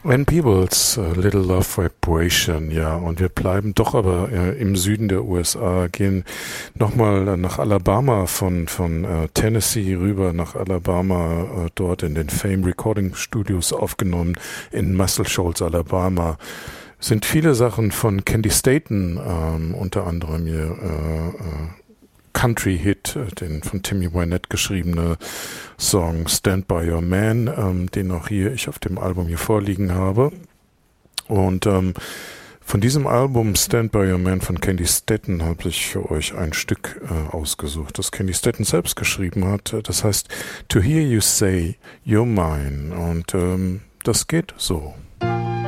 When Peebles, Little Love Vibration, ja, und wir bleiben doch aber im Süden der USA, gehen nochmal nach Alabama von Tennessee rüber nach Alabama, dort in den Fame Recording Studios aufgenommen in Muscle Shoals, Alabama. Sind viele Sachen von Candy Staton, unter anderem hier Country-Hit, den von Timmy Wynette geschriebene Song Stand By Your Man, den auch ich auf dem Album hier vorliegen habe. Und von diesem Album Stand By Your Man von Candy Staton habe ich für euch ein Stück ausgesucht, das Candy Staton selbst geschrieben hat. Das heißt To Hear You Say You're Mine. Und das geht so.